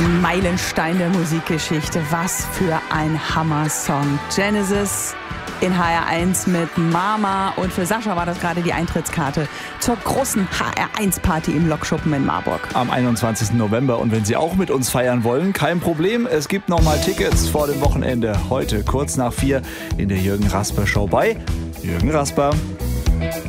Ein Meilenstein der Musikgeschichte. Was für ein Hammer-Song. Genesis in HR1 mit Mama. Und für Sascha war das gerade die Eintrittskarte zur großen HR1-Party im Lokschuppen in Marburg. Am 21. November. Und wenn Sie auch mit uns feiern wollen, kein Problem. Es gibt nochmal Tickets vor dem Wochenende. Heute kurz nach 4 in der Jürgen Rasper Show bei Jürgen Rasper.